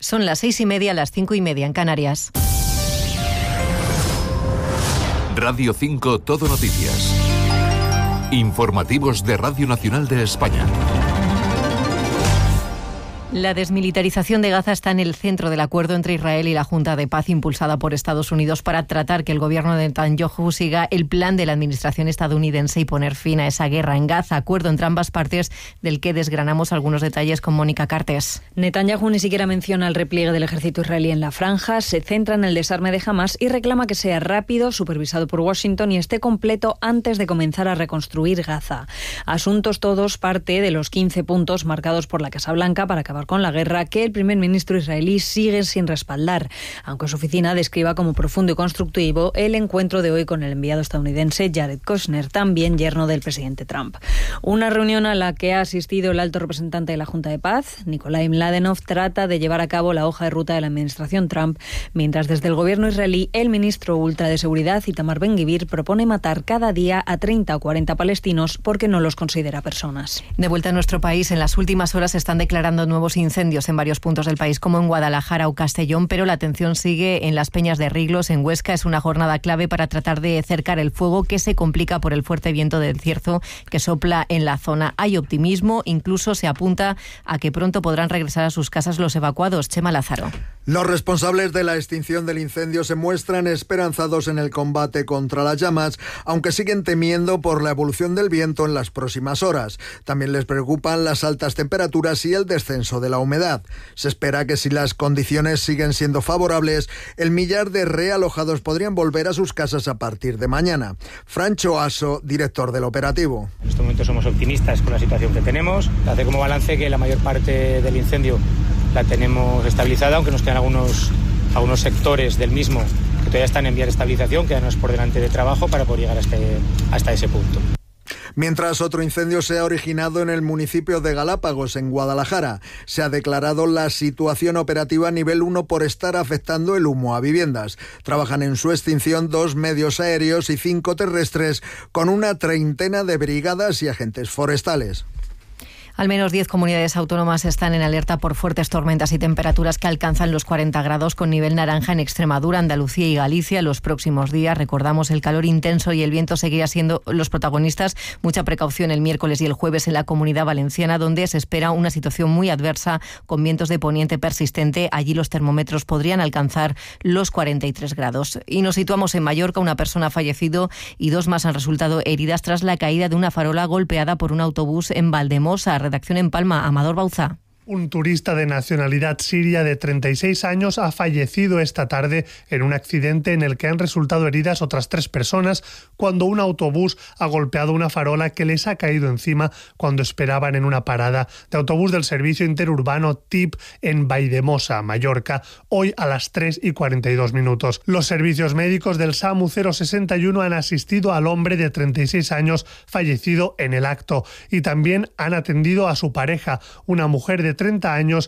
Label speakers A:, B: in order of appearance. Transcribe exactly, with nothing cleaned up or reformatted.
A: Son las seis y media, las cinco y media en Canarias.
B: Radio cinco Todo Noticias. Informativos de Radio Nacional de España.
A: La desmilitarización de Gaza está en el centro del acuerdo entre Israel y la Junta de Paz impulsada por Estados Unidos para tratar que el gobierno de Netanyahu siga el plan de la administración estadounidense y poner fin a esa guerra en Gaza. Acuerdo entre ambas partes del que desgranamos algunos detalles con Mónica Cartes.
C: Netanyahu ni siquiera menciona el repliegue del ejército israelí en la franja, se centra en el desarme de Hamás y reclama que sea rápido, supervisado por Washington y esté completo antes de comenzar a reconstruir Gaza. Asuntos todos parte de los quince puntos marcados por la Casa Blanca para acabar con la guerra que el primer ministro israelí sigue sin respaldar, aunque su oficina describa como profundo y constructivo el encuentro de hoy con el enviado estadounidense Jared Kushner, también yerno del presidente Trump. Una reunión a la que ha asistido el alto representante de la Junta de Paz, Nikolai Mladenov, trata de llevar a cabo la hoja de ruta de la administración Trump, mientras desde el gobierno israelí el ministro ultra de seguridad, Itamar Ben-Gvir, propone matar cada día a treinta o cuarenta palestinos porque no los considera personas.
A: De vuelta a nuestro país, en las últimas horas se están declarando nuevos incendios en varios puntos del país, como en Guadalajara o Castellón, pero la atención sigue en las Peñas de Riglos, en Huesca. Es una jornada clave para tratar de cercar el fuego que se complica por el fuerte viento del Cierzo que sopla en la zona. Hay optimismo, incluso se apunta a que pronto podrán regresar a sus casas los evacuados. Chema Lázaro.
D: Los responsables de la extinción del incendio se muestran esperanzados en el combate contra las llamas, aunque siguen temiendo por la evolución del viento en las próximas horas. También les preocupan las altas temperaturas y el descenso de la humedad. Se espera que si las condiciones siguen siendo favorables, el millar de realojados podrían volver a sus casas a partir de mañana. Francho Aso, director del operativo.
E: En este momento somos optimistas con la situación que tenemos. Hace como balance que la mayor parte del incendio la tenemos estabilizada, aunque nos quedan algunos, algunos sectores del mismo que todavía están en vía de estabilización, quedanos por delante de trabajo para poder llegar hasta, hasta ese punto.
D: Mientras otro incendio se ha originado en el municipio de Galápagos, en Guadalajara. Se ha declarado la situación operativa nivel uno por estar afectando el humo a viviendas. Trabajan en su extinción dos medios aéreos y cinco terrestres, con una treintena de brigadas y agentes forestales.
A: Al menos diez comunidades autónomas están en alerta por fuertes tormentas y temperaturas que alcanzan los cuarenta grados, con nivel naranja en Extremadura, Andalucía y Galicia. Los próximos días, recordamos, el calor intenso y el viento seguirá siendo los protagonistas. Mucha precaución el miércoles y el jueves en la Comunidad Valenciana, donde se espera una situación muy adversa con vientos de poniente persistente. Allí los termómetros podrían alcanzar los cuarenta y tres grados. Y nos situamos en Mallorca. Una persona ha fallecido y dos más han resultado heridas tras la caída de una farola golpeada por un autobús en Valdemosa. Redacción en Palma, Amador Bauza.
F: Un turista de nacionalidad siria de treinta y seis años ha fallecido esta tarde en un accidente en el que han resultado heridas otras tres personas cuando un autobús ha golpeado una farola que les ha caído encima cuando esperaban en una parada de autobús del servicio interurbano T I P en Valldemosa, Mallorca, hoy a las tres y cuarenta y dos minutos. Los servicios médicos del SAMU cero sesenta y uno han asistido al hombre de treinta y seis años fallecido en el acto y también han atendido a su pareja, una mujer de treinta años